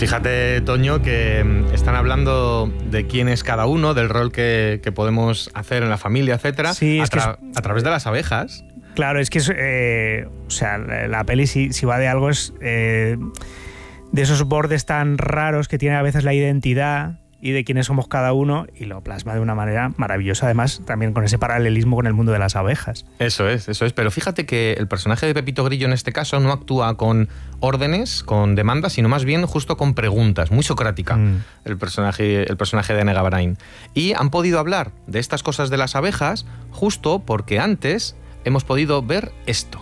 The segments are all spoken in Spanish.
Fíjate, Toño, que están hablando de quién es cada uno, del rol que podemos hacer en la familia, etcétera, sí, a través de las abejas. Claro, es que la peli, si va de algo, es de esos bordes tan raros que tiene a veces la identidad y de quiénes somos cada uno, y lo plasma de una manera maravillosa, además también con ese paralelismo con el mundo de las abejas. Eso es, pero fíjate que el personaje de Pepito Grillo en este caso no actúa con órdenes, con demandas, sino más bien justo con preguntas, muy socrática, el personaje de Anega Brain. Y han podido hablar de estas cosas de las abejas justo porque antes hemos podido ver esto.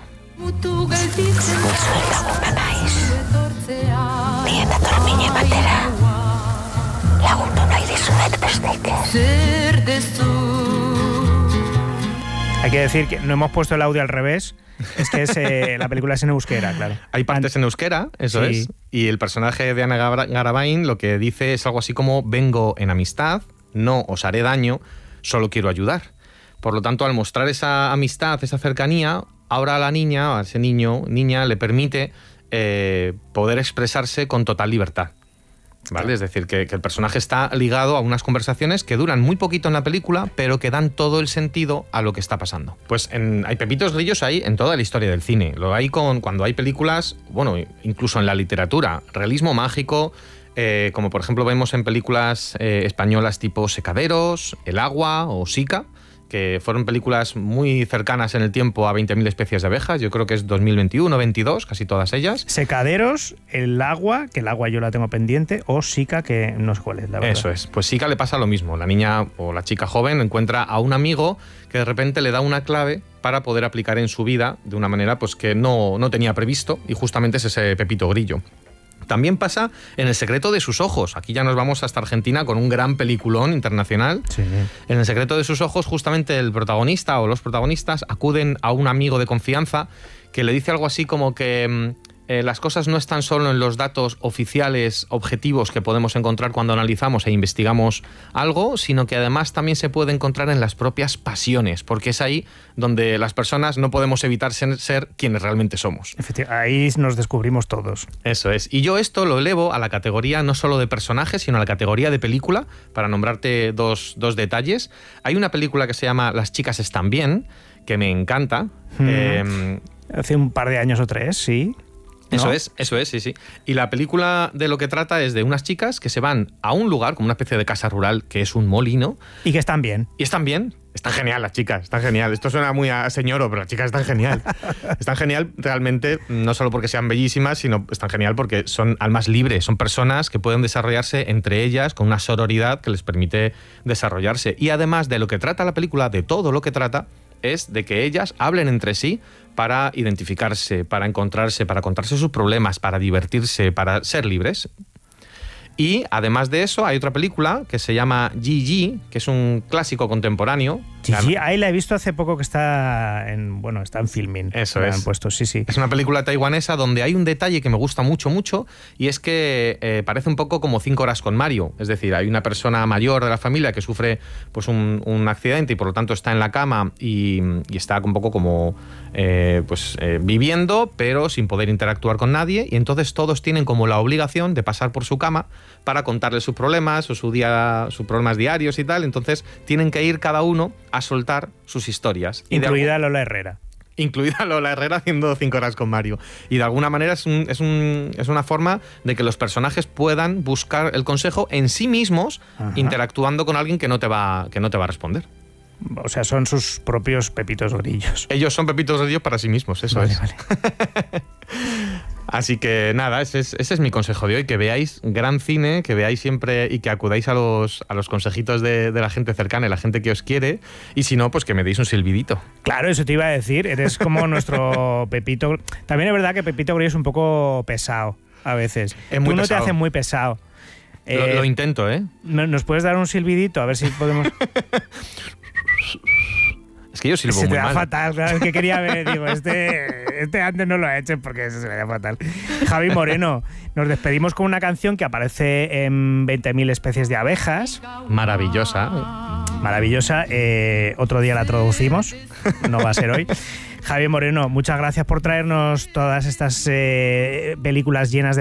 Hay que decir que no hemos puesto el audio al revés, es que la película es en euskera, claro. Hay partes en euskera, eso sí. Es, y el personaje de Anega Brain lo que dice es algo así como: vengo en amistad, no os haré daño, solo quiero ayudar. Por lo tanto, al mostrar esa amistad, esa cercanía, ahora a la niña, a ese niña, le permite poder expresarse con total libertad. ¿Vale? Es decir, que el personaje está ligado a unas conversaciones que duran muy poquito en la película, pero que dan todo el sentido a lo que está pasando. Pues hay pepitos grillos ahí en toda la historia del cine. Lo hay cuando hay películas, bueno, incluso en la literatura, realismo mágico, como por ejemplo vemos en películas españolas tipo Secaderos, El agua o Sica, que fueron películas muy cercanas en el tiempo a 20.000 especies de abejas. Yo creo que es 2021, 22, casi todas ellas. Secaderos, El agua, que el agua yo la tengo pendiente, o Sica, que no sé cuál es, la verdad. Eso es. Pues Sica le pasa lo mismo. La niña o la chica joven encuentra a un amigo que de repente le da una clave para poder aplicar en su vida de una manera pues que no tenía previsto, y justamente es ese Pepito Grillo. También pasa en El secreto de sus ojos. Aquí ya nos vamos hasta Argentina con un gran peliculón internacional. Sí. En El secreto de sus ojos, justamente el protagonista o los protagonistas acuden a un amigo de confianza que le dice algo así como que las cosas no están solo en los datos oficiales, objetivos que podemos encontrar cuando analizamos e investigamos algo, sino que además también se puede encontrar en las propias pasiones, porque es ahí donde las personas no podemos evitar ser quienes realmente somos. Efectivamente, ahí nos descubrimos todos. Eso es. Y yo esto lo elevo a la categoría no solo de personaje, sino a la categoría de película, para nombrarte dos detalles. Hay una película que se llama Las chicas están bien, que me encanta. Hace un par de años o 3, sí. ¿No? Eso es, sí. Y la película de lo que trata es de unas chicas que se van a un lugar, como una especie de casa rural, que es un molino. Y que están bien. Y están bien. Están genial las chicas, están genial. Esto suena muy a señoro, pero las chicas están genial. Están genial realmente, no solo porque sean bellísimas, sino están genial porque son almas libres, son personas que pueden desarrollarse entre ellas con una sororidad que les permite desarrollarse. Y además de lo que trata la película, de todo lo que trata, es de que ellas hablen entre sí para identificarse, para encontrarse, para contarse sus problemas, para divertirse, para ser libres. Y además de eso hay otra película que se llama Gigi, que es un clásico contemporáneo. Gigi, ahí la he visto hace poco, que está en Filmin. Eso es. Han puesto, sí. Es una película taiwanesa donde hay un detalle que me gusta mucho, y es que parece un poco como 5 horas con Mario. Es decir, hay una persona mayor de la familia que sufre pues un accidente y por lo tanto está en la cama y está un poco como viviendo, pero sin poder interactuar con nadie, y entonces todos tienen como la obligación de pasar por su cama para contarle sus problemas o sus problemas diarios y tal. Entonces tienen que ir cada uno a soltar sus historias. Incluida Lola Herrera. Incluida Lola Herrera haciendo 5 horas con Mario. Y de alguna manera es una forma de que los personajes puedan buscar el consejo en sí mismos. Ajá. Interactuando con alguien que no te va a responder. O sea, son sus propios pepitos grillos. Ellos son pepitos grillos para sí mismos, eso es. Vale. Así que nada, ese es mi consejo de hoy, que veáis gran cine, que veáis siempre y que acudáis a los consejitos de la gente cercana y la gente que os quiere, y si no, pues que me deis un silbidito. Claro, eso te iba a decir, eres como nuestro Pepito. También es verdad que Pepito Grillo es un poco pesado a veces. Es muy Tú no pesado. te haces muy pesado. Lo intento, ¿eh? ¿Nos puedes dar un silbidito? A ver si podemos... Es que yo silbo muy mal. Se te da fatal, claro, es que quería ver, digo, este antes no lo ha hecho porque se le da fatal. Javi Moreno, nos despedimos con una canción que aparece en 20.000 especies de abejas. Maravillosa. Otro día la traducimos, no va a ser hoy. Javi Moreno, muchas gracias por traernos todas estas películas llenas de